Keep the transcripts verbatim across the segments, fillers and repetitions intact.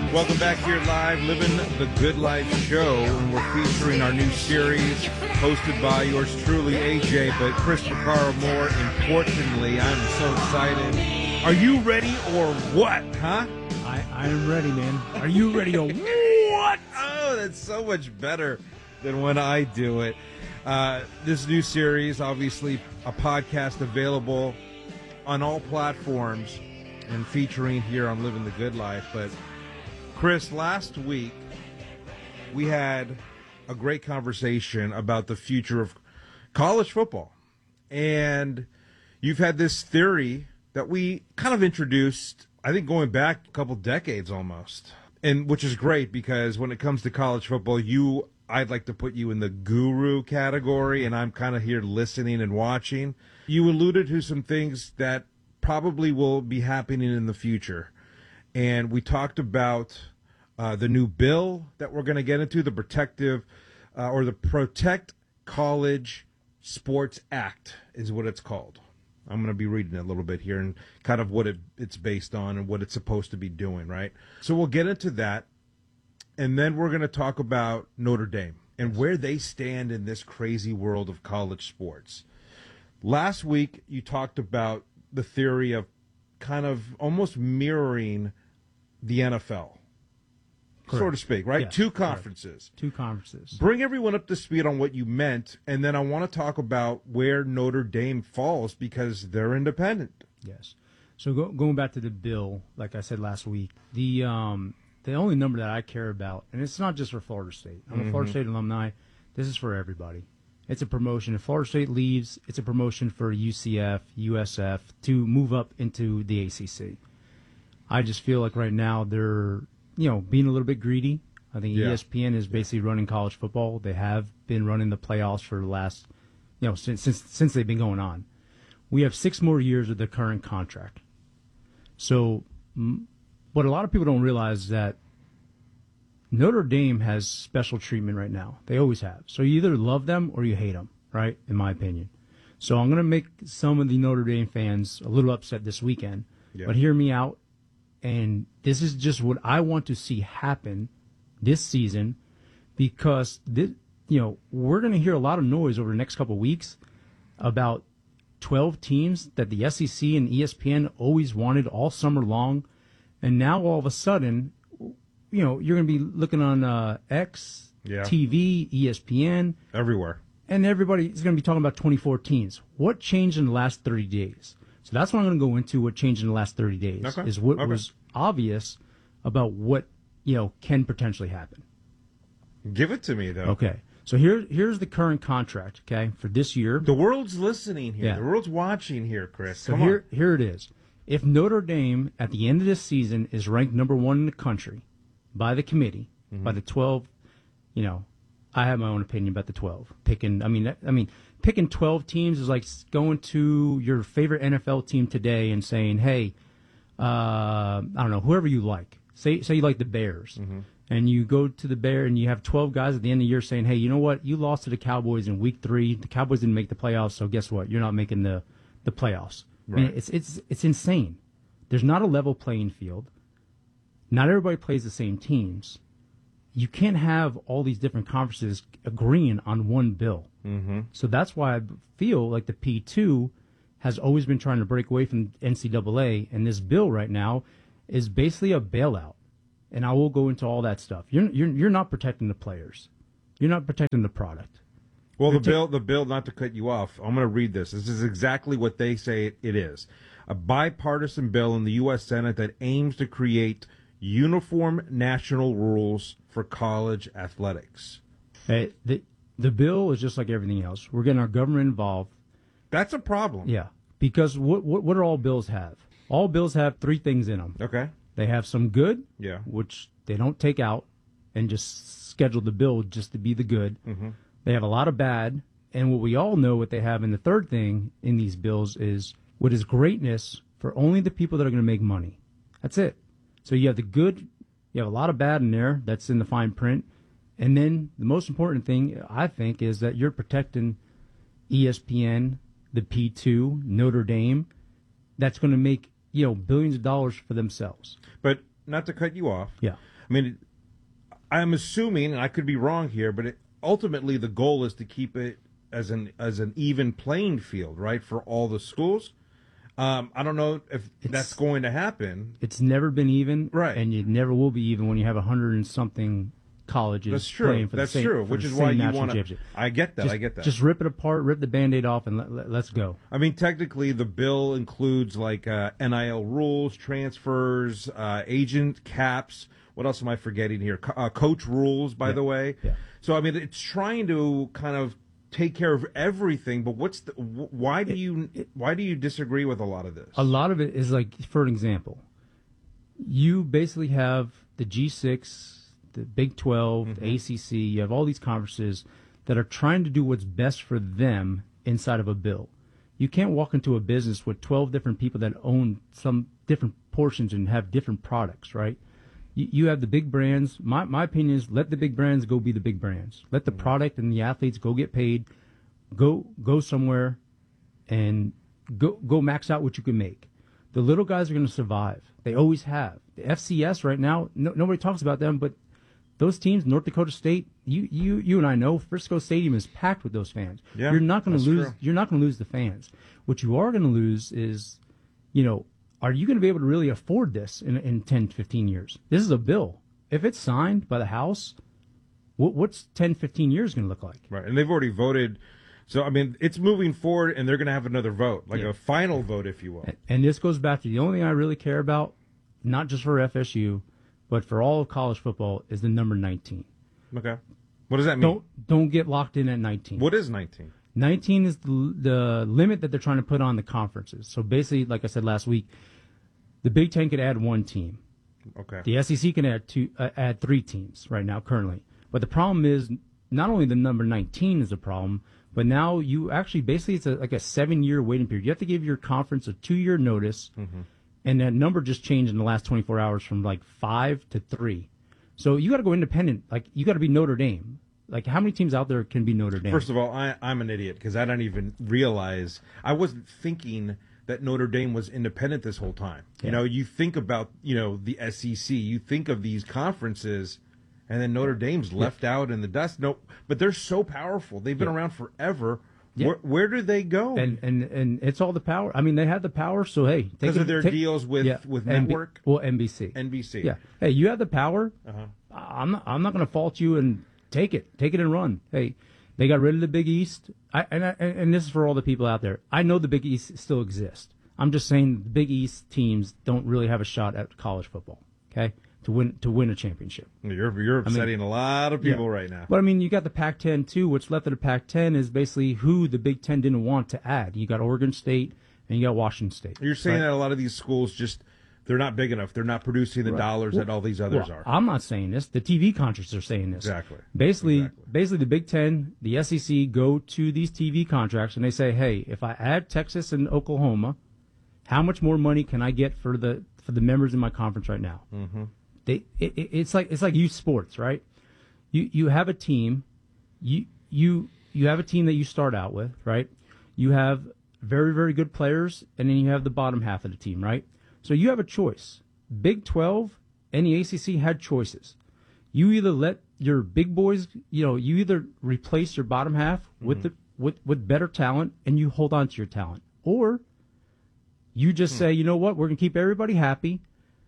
Welcome back here live, Living the Good Life show, and we're featuring our new series hosted by yours truly, A J, but Chris Vaccaro more importantly. I'm so excited. Are you ready or what, huh? I, I am ready, man. Are you ready or what? Oh, that's so much better than when I do it. Uh, this new series, obviously a podcast available on all platforms and featuring here on Living the Good Life, but Chris, last week we had a great conversation about the future of college football. And you've had this theory that we kind of introduced, I think, going back a couple decades almost. And which is great because when it comes to college football, you I'd like to put you in the guru category, and I'm kind of here listening and watching. You alluded to some things that probably will be happening in the future. And we talked about uh, the new bill that we're going to get into, the protective uh, or the Protect College Sports Act is what it's called. I'm going to be reading it a little bit here and kind of what it, it's based on and what it's supposed to be doing, right? So we'll get into that. And then we're going to talk about Notre Dame and where they stand in this crazy world of college sports. Last week, you talked about the theory of kind of almost mirroring the N F L, correct, so to speak, right? Yes, Two conferences. Correct. Two conferences. Bring everyone up to speed on what you meant, and then I want to talk about where Notre Dame falls because they're independent. Yes. So go, going back to the bill, like I said last week, the um, the only number that I care about, and it's not just for Florida State. I'm mm-hmm. a Florida State alumni. This is for everybody. It's a promotion. If Florida State leaves, it's a promotion for U C F, U S F to move up into the A C C. I just feel like right now they're, you know, being a little bit greedy. I think yeah. E S P N is basically running college football. They have been running the playoffs for the last, you know, since since, since they've been going on. We have six more years of the current contract. So what a lot of people don't realize is that Notre Dame has special treatment right now. They always have. So you either love them or you hate them, right, in my opinion. So I'm going to make some of the Notre Dame fans a little upset this weekend. Yeah. But hear me out. And this is just what I want to see happen this season because, this, you know, we're going to hear a lot of noise over the next couple of weeks about twelve teams that the S E C and E S P N always wanted all summer long. And now all of a sudden, you know, you're going to be looking on uh, X, yeah. T V, E S P N. Everywhere. And everybody's going to be talking about twenty-four teams. What changed in the last thirty days? So that's what I'm going to go into, what changed in the last thirty days, okay. is what okay. was obvious about what, you know, can potentially happen. Give it to me, though. Okay. So here, here's the current contract, okay, for this year. The world's listening here. Yeah. The world's watching here, Chris. So Come here, on. here it is. If Notre Dame, at the end of this season, is ranked number one in the country by the committee, mm-hmm. by the twelve, you know, I have my own opinion about the twelve. Picking, I mean, I mean, picking twelve teams is like going to your favorite N F L team today and saying, hey, uh, I don't know, whoever you like. Say, say you like the Bears. Mm-hmm. And you go to the Bear and you have twelve guys at the end of the year saying, hey, you know what? You lost to the Cowboys in week three. The Cowboys didn't make the playoffs, so guess what? You're not making the, the playoffs. Right. I mean, it's, it's, it's insane. There's not a level playing field. Not everybody plays the same teams. You can't have all these different conferences agreeing on one bill. Mm-hmm. So that's why I feel like the P two has always been trying to break away from N C double A, and this bill right now is basically a bailout. And I will go into all that stuff. You're you're you're not protecting the players. You're not protecting the product. Well, the bill, the bill, not to cut you off, I'm going to read this. This is exactly what they say it is. A bipartisan bill in the U S Senate that aims to create uniform national rules for college athletics. Hey, the, the bill is just like everything else. We're getting our government involved. That's a problem. Yeah, because what, what, what do all bills have? All bills have three things in them. Okay. They have some good, yeah, which they don't take out and just schedule the bill just to be the good. Mm-hmm. They have a lot of bad, and what we all know what they have in the third thing in these bills is what is greatness for only the people that are going to make money. That's it. So you have the good, you have a lot of bad in there that's in the fine print, and then the most important thing, I think, is that you're protecting E S P N, the P two, Notre Dame, that's going to make, you know, billions of dollars for themselves. But not to cut you off. Yeah. I mean, I'm assuming, and I could be wrong here, but it, ultimately the goal is to keep it as an as an even playing field, right, for all the schools. Um, I don't know if It's- that's going to happen. It's never been even, Right. and it never will be even when you have a hundred and something colleges That's true. playing for That's the same, true. for Which the is same why you national want to. championship. I get that. Just, I get that. Just rip it apart, rip the Band-Aid off, and let, let, let's go. I mean, technically, the bill includes like uh, N I L rules, transfers, uh, agent caps. What else am I forgetting here? Co- uh, coach rules, by Yeah. the way. Yeah. So I mean, it's trying to kind of take care of everything. But what's the? wh- Why do you? Why do you disagree with a lot of this? A lot of it is like, for an example, you basically have the G six, the Big twelve, Mm-hmm. the A C C. You have all these conferences that are trying to do what's best for them inside of a bill. You can't walk into a business with twelve different people that own some different portions and have different products, right? You, you have the big brands. My, my opinion is let the big brands go be the big brands. Let the product and the athletes go get paid. Go go somewhere and go go max out what you can make. The little guys are going to survive. They always have. The F C S right now, no, nobody talks about them, but those teams, North Dakota State, you you you and I know, Frisco Stadium is packed with those fans. Yeah, you're not going to that's lose. true. You're not going to lose the fans. What you are going to lose is, you know, are you going to be able to really afford this in in ten, fifteen years? This is a bill. If it's signed by the House, what, what's ten, fifteen years going to look like? Right, and they've already voted. So I mean, it's moving forward, and they're going to have another vote, like Yeah. a final vote, if you will. And this goes back to the only thing I really care about, not just for F S U, but for all of college football, is the number nineteen. Okay, what does that mean? Don't don't get locked in at nineteen. What is nineteen? nineteen is the, the limit that they're trying to put on the conferences. So basically, like I said last week, the Big Ten could add one team. Okay. The S E C can add two, uh, add three teams right now currently. But the problem is not only the number nineteen is a problem, but now you actually basically it's a, like a seven year waiting period. You have to give your conference a two year notice, Mm-hmm. and that number just changed in the last twenty-four hours from like five to three. So you got to go independent. Like you got to be Notre Dame. Like how many teams out there can be Notre Dame? First of all, I, I'm an idiot because I don't even realize I wasn't thinking that Notre Dame was independent this whole time. You Yeah. know, you think about you know the S E C, you think of these conferences, and then Notre Dame's left out in the dust. No, but they're so powerful. They've been Yeah. around forever. Yeah. Where, where do they go? and and and it's all the power. I mean, they had the power. So hey, take Because it- of their take- deals with yeah, with N B network, well, N B C. N B C. Yeah. Hey, you have the power. Uh-huh. I'm not. I'm not going to fault you and take it. Take it and run. Hey, they got rid of the Big East. I, and I, and this is for all the people out there. I know the Big East still exists. I'm just saying the Big East teams don't really have a shot at college football. Okay, to win to win a championship. You're you're upsetting a lot of people Yeah. right now. But I mean, you got the Pac ten too. What's left of the Pac ten is basically who the Big Ten didn't want to add. You got Oregon State and you got Washington State. You're saying right? that a lot of these schools just they're not big enough. They're not producing the Right. dollars that all these others Well, are. I'm not saying this. The T V contracts are saying this. Exactly. Basically, Exactly. basically, the Big Ten, the S E C go to these T V contracts and they say, "Hey, if I add Texas and Oklahoma, how much more money can I get for the for the members in my conference right now?" Mm-hmm. They, it, it- it's like it's like youth sports, right? You you have a team, you you you have a team that you start out with, right? You have very very good players, and then you have the bottom half of the team, right? So you have a choice. Big twelve and the A C C had choices. You either let your big boys, you know, you either replace your bottom half with the with with better talent, and you hold on to your talent, or you just say, you know what, we're gonna keep everybody happy,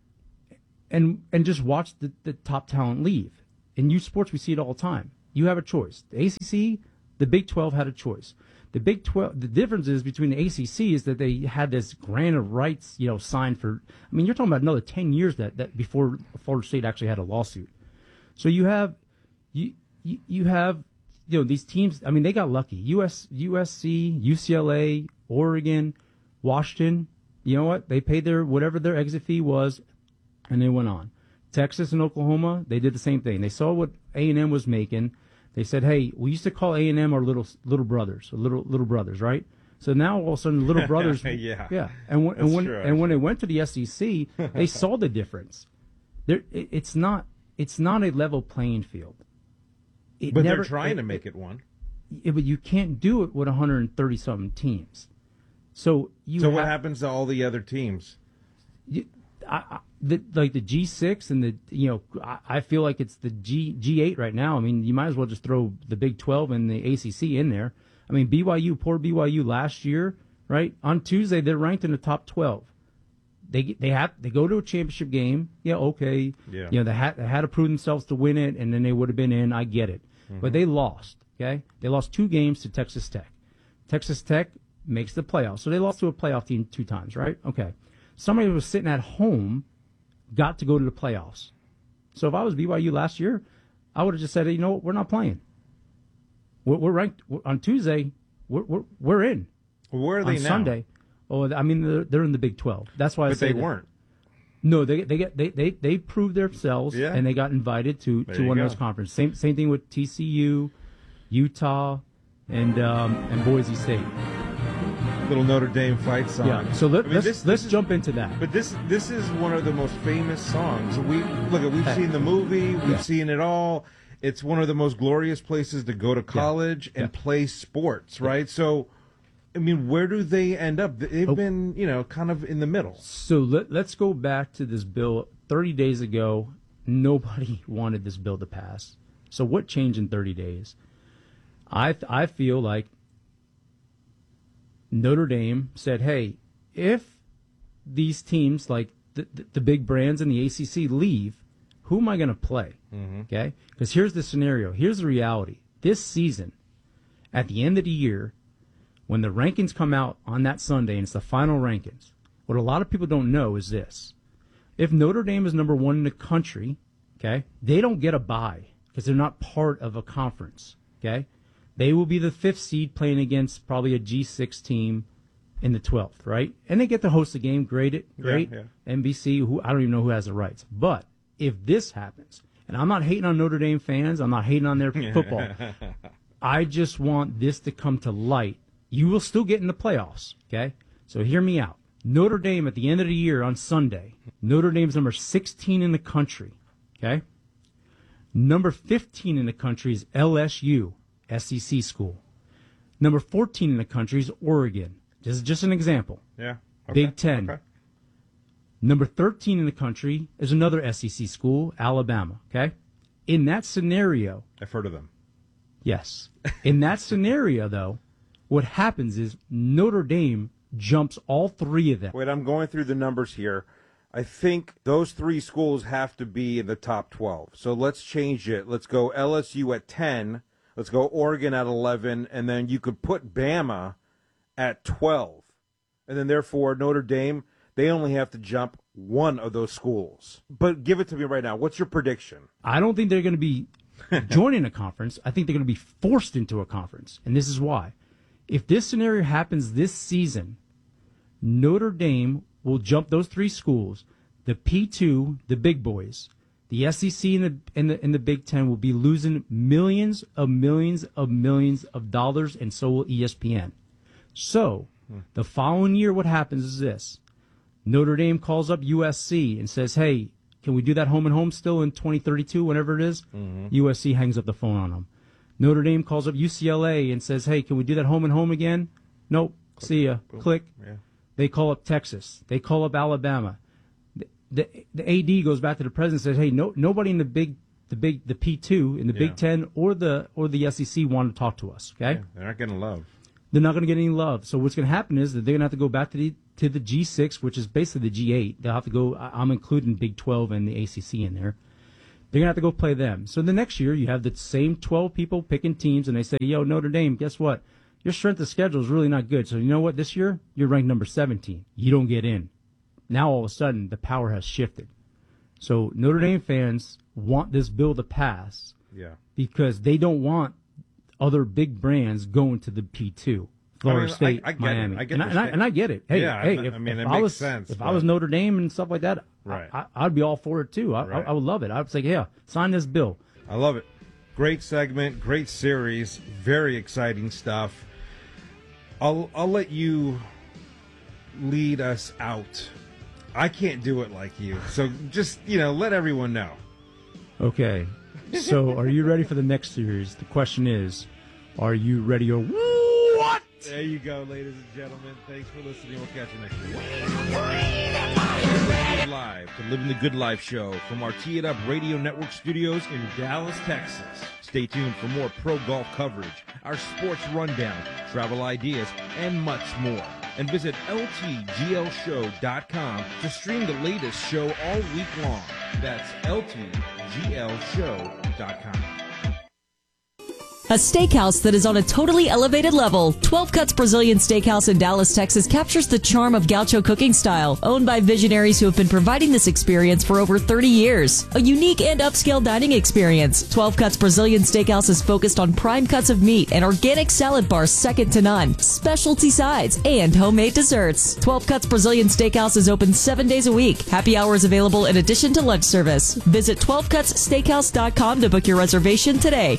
and and just watch the, the top talent leave. In youth sports, we see it all the time. You have a choice. The A C C, the Big twelve had a choice. The Big twelve, the difference is between the A C C is that they had this grant of rights, you know, signed for. I mean, you're talking about another ten years that that before Florida State actually had a lawsuit. So you have, you you, you have, you know, these teams. I mean, they got lucky. U S U S C, U C L A, Oregon, Washington. You know what? They paid their whatever their exit fee was, and they went on. Texas and Oklahoma, they did the same thing. They saw what A and M was making. They said, "Hey, we used to call A and M our little little brothers, or little little brothers, right?" So now all of a sudden, little brothers, Yeah. yeah. And when and That's when true, and when they went to the S E C, they saw the difference. There, it, it's not it's not a level playing field. It But never- they're trying it- to make it one. Yeah, but you can't do it with one hundred thirty something teams. So you So ha- what happens to all the other teams? You, I, I, the, like the G six and the, you know, I, I feel like it's the G, G8 right now. I mean, you might as well just throw the Big twelve and the A C C in there. I mean, B Y U, poor B Y U last year, right? On Tuesday, they're ranked in the top twelve. They they have they go to a championship game. Yeah, okay. Yeah. You know, they had, they had to prove themselves to win it, and then they would have been in. I get it. Mm-hmm. But they lost, okay? They lost two games to Texas Tech. Texas Tech makes the playoffs. So they lost to a playoff team two times, right? Okay. Somebody who was sitting at home got to go to the playoffs. So if I was B Y U last year, I would have just said, hey, you know what, we're not playing. We're, we're ranked we're, on Tuesday. We're, we're we're in. Where are they on now? Sunday. Oh, I mean they're, they're in the Big twelve. That's why I but say they that. weren't. No, they they get they, they they proved themselves, yeah. and they got invited to, to one go. of those conferences. Same same thing with T C U, Utah, and um, and Boise State. Little Notre Dame fight song. Yeah. So let, I mean, let's this, let's this jump is, into that. But this this is one of the most famous songs. We look at we've Hey. seen the movie, we've Yeah. seen it all. It's one of the most glorious places to go to college Yeah. and Yeah. play sports, right? So, I mean, where do they end up? They've Oh. been, you know, kind of in the middle. So let, let's go back to this bill. thirty days ago, nobody wanted this bill to pass. So what changed in thirty days? I I feel like Notre Dame said, hey, if these teams like the, the, the big brands in the A C C leave, who am I going to play? Mm-hmm. Okay? Because here's the scenario. Here's the reality. This season, at the end of the year, when the rankings come out on that Sunday and it's the final rankings, what a lot of people don't know is this. If Notre Dame is number one in the country, okay, they don't get a bye because they're not part of a conference, okay? They will be the fifth seed playing against probably a G six team in the twelfth, right? And they get to host a game, great, it, great. Yeah, yeah. N B C, who I don't even know who has the rights. But if this happens, and I'm not hating on Notre Dame fans, I'm not hating on their football. I just want this to come to light. You will still get in the playoffs, okay? So hear me out. Notre Dame at the end of the year on Sunday, Notre Dame's number sixteen in the country, okay? Number fifteen in the country is L S U, S E C school. Number fourteen in the country is Oregon. This is just an example. Yeah. Okay. Big Ten. Okay. Number thirteen in the country is another S E C school, Alabama, okay? In that scenario, I've heard of them. yes. In that scenario, though, what happens is Notre Dame jumps all three of them. Wait, I'm going through the numbers here. I think those three schools have to be in the top twelve. So let's change it. Let's go L S U at ten. Let's go Oregon at eleven. And then you could put Bama at twelve. And then, therefore, Notre Dame, they only have to jump one of those schools. But give it to me right now. What's your prediction? I don't think they're going to be joining a conference. I think they're going to be forced into a conference. And this is why. If this scenario happens this season, Notre Dame will jump those three schools. The P two, the big boys, the S E C and the, and the, and the Big Ten will be losing millions of millions of millions of dollars, and so will E S P N. So the following year, what happens is this. Notre Dame calls up U S C and says, hey, can we do that home and home still in twenty thirty-two, whenever it is? Mm-hmm. U S C hangs up the phone on them. Notre Dame calls up U C L A and says, hey, can we do that home and home again? Nope. Click. See ya. Boom. Click. Yeah. They call up Texas. They call up Alabama. The, the, the A D goes back to the president and says, hey, no, nobody in the big, the big, the P two in the Yeah. Big Ten or the or the S E C want to talk to us. Okay. Yeah, they're not getting love. They're not going to get any love. So what's going to happen is that they're going to have to go back to the to the G six, which is basically the G eight. They'll have to go. I'm including Big twelve and the A C C in there. They're going to have to go play them. So the next year, you have the same twelve people picking teams, and they say, yo, Notre Dame, guess what? Your strength of schedule is really not good. So you know what? This year, you're ranked number seventeen. You don't get in. Now, all of a sudden, the power has shifted. So Notre Dame fans want this bill to pass Yeah. because they don't want other big brands going to the P two. Florida I mean, State, I- I get it. Miami. I get and, I, the and, I, sta- and I get it. Hey, Yeah, hey, I- if, I mean, if it I makes was, sense, if but- I was Notre Dame and stuff like that, Right. I, I, I'd be all for it too. I, Right. I, I would love it. I would say, yeah, sign this bill. I love it. Great segment, great series, very exciting stuff. I'll I'll let you lead us out. I can't do it like you. So just, you know, let everyone know. Okay. So are you ready for the next series? The question is, are you ready or what? There you go, ladies and gentlemen. Thanks for listening. We'll catch you next week. Listening live to Living the Good Life show from our Tee It Up Radio Network studios in Dallas, Texas. Stay tuned for more pro golf coverage, our sports rundown, travel ideas, and much more. And visit L T G L show dot com to stream the latest show all week long. That's L T G L show dot com. A steakhouse that is on a totally elevated level. twelve Cuts Brazilian Steakhouse in Dallas, Texas captures the charm of gaucho cooking style, owned by visionaries who have been providing this experience for over thirty years. A unique and upscale dining experience. twelve Cuts Brazilian Steakhouse is focused on prime cuts of meat and organic salad bars second to none, specialty sides, and homemade desserts. twelve Cuts Brazilian Steakhouse is open seven days a week. Happy hour is available in addition to lunch service. Visit twelve cuts steakhouse dot com to book your reservation today.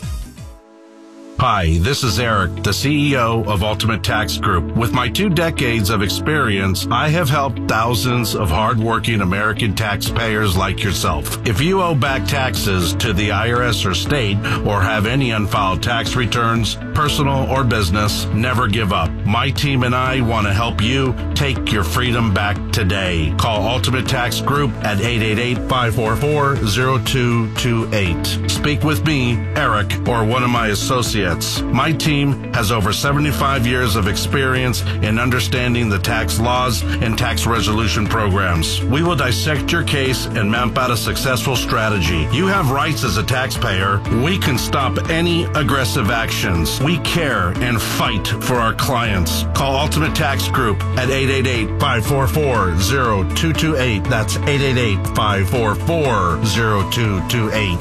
Hi, this is Eric, the C E O of Ultimate Tax Group. With my two decades of experience, I have helped thousands of hardworking American taxpayers like yourself. If you owe back taxes to the I R S or state, or have any unfiled tax returns, personal or business, never give up. My team and I want to help you take your freedom back today. Call Ultimate Tax Group at eight eight eight, five four four, zero two two eight. Speak with me, Eric, or one of my associates. My team has over seventy-five years of experience in understanding the tax laws and tax resolution programs. We will dissect your case and map out a successful strategy. You have rights as a taxpayer. We can stop any aggressive actions. We care and fight for our clients. Call Ultimate Tax Group at eight eight eight, five four four, zero two two eight. That's eight eight eight, five four four, zero two two eight.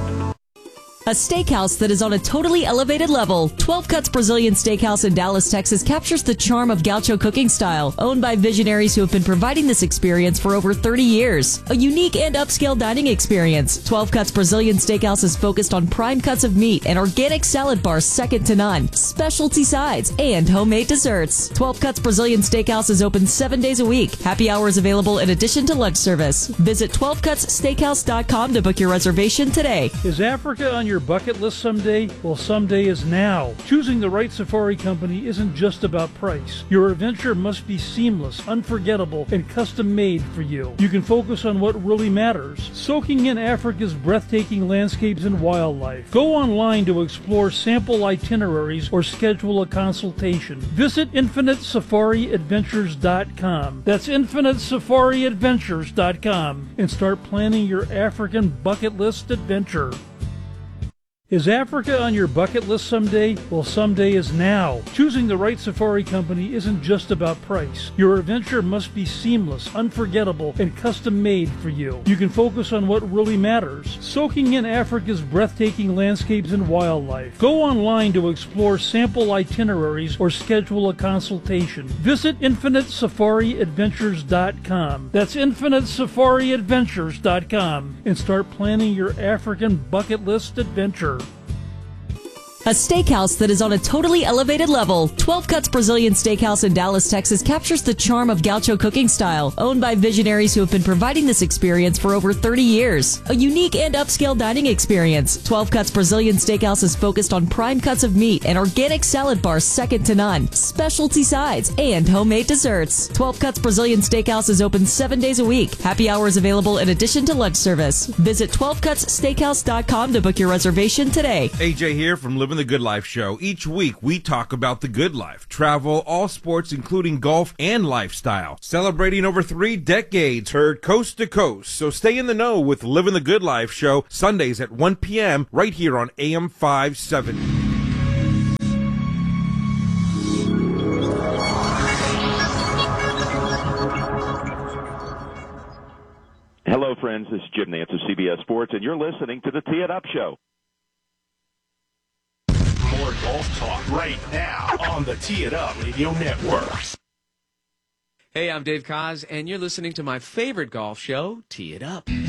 A steakhouse that is on a totally elevated level. twelve Cuts Brazilian Steakhouse in Dallas, Texas captures the charm of gaucho cooking style, owned by visionaries who have been providing this experience for over thirty years. A unique and upscale dining experience. twelve Cuts Brazilian Steakhouse is focused on prime cuts of meat and organic salad bars second to none, specialty sides, and homemade desserts. twelve Cuts Brazilian Steakhouse is open seven days a week. Happy hour is available in addition to lunch service. Visit twelve cuts steakhouse dot com to book your reservation today. Is Africa on your bucket list someday? Well, someday is now. Choosing the right safari company isn't just about price. Your adventure must be seamless, unforgettable, and custom made for you. You can focus on what really matters, soaking in Africa's breathtaking landscapes and wildlife. Go online to explore sample itineraries or schedule a consultation. Visit infinite safari adventures dot com. That's infinite safari adventures dot com and start planning your African bucket list adventure. Is Africa on your bucket list someday? Well, someday is now. Choosing the right safari company isn't just about price. Your adventure must be seamless, unforgettable, and custom made for you. You can focus on what really matters, soaking in Africa's breathtaking landscapes and wildlife. Go online to explore sample itineraries or schedule a consultation. Visit infinite safari adventures dot com. That's infinite safari adventures dot com and start planning your African bucket list adventure. A steakhouse that is on a totally elevated level. twelve Cuts Brazilian Steakhouse in Dallas, Texas captures the charm of gaucho cooking style, owned by visionaries who have been providing this experience for over thirty years. A unique and upscale dining experience. twelve Cuts Brazilian Steakhouse is focused on prime cuts of meat and organic salad bars second to none, specialty sides, and homemade desserts. twelve Cuts Brazilian Steakhouse is open seven days a week. Happy hour is available in addition to lunch service. Visit twelve cuts steakhouse dot com to book your reservation today. A J here from Living the Good Life show. Each week we talk about the good life, travel, all sports including golf and lifestyle. Celebrating over three decades, heard coast to coast. So stay in the know with Living the Good Life show Sundays at one p.m. right here on A M five seventy. Hello, friends. This is Jim Nance of C B S Sports, and you're listening to the Tee It Up Show. More golf talk right now on the Tee It Up Radio Network. Hey, I'm Dave Koz, and you're listening to my favorite golf show, Tee It Up.